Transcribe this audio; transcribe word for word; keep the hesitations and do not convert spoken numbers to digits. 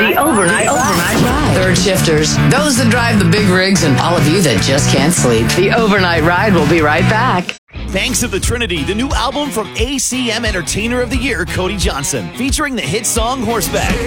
The overnight, overnight ride. Third shifters, those that drive the big rigs, and all of you that just can't sleep. The overnight ride will be right back. Banks of the Trinity, the new album from A C M Entertainer of the Year, Cody Johnson, featuring the hit song Horseback.